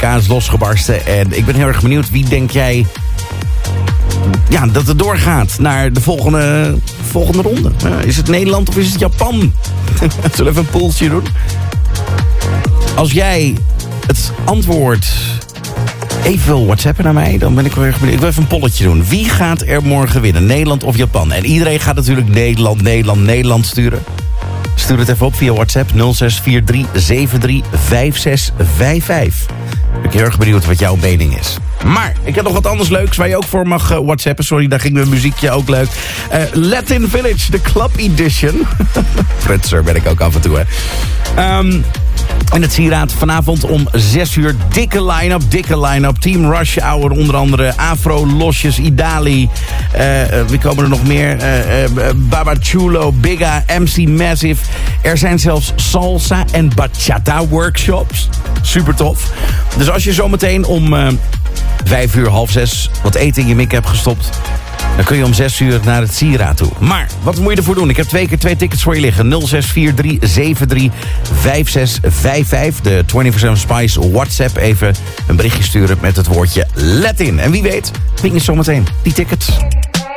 is losgebarsten. En ik ben heel erg benieuwd, wie denk jij dat het doorgaat naar de volgende ronde? Is het Nederland of is het Japan? Zullen we even een poeltje doen? Als jij het antwoord even wil whatsappen naar mij, dan ben ik wel erg benieuwd. Ik wil even een polletje doen. Wie gaat er morgen winnen? Nederland of Japan? En iedereen gaat natuurlijk Nederland sturen. Stuur het even op via WhatsApp 0643735655. Ik ben heel erg benieuwd wat jouw mening is. Maar ik heb nog wat anders leuks waar je ook voor mag whatsappen. Sorry, daar ging mijn muziekje ook leuk. Latin Village, de Club Edition. Frutser ben ik ook af en toe, hè. En het Sieraad vanavond om 6 uur. Dikke line-up. Team Rush Hour, onder andere Afro, Losjes, Idali. Wie komen er nog meer? Baba Chulo, Bigga, MC Massive. Er zijn zelfs salsa en bachata workshops. Super tof. Dus als je zometeen om 5 uur, half 6 wat eten in je mik hebt gestopt, dan kun je om 6 uur naar het Sieraad toe. Maar, wat moet je ervoor doen? Ik heb 2 keer 2 tickets voor je liggen. 0643735655. De 24/7 Spice WhatsApp. Even een berichtje sturen met het woordje Latin. En wie weet, vind je zometeen die tickets.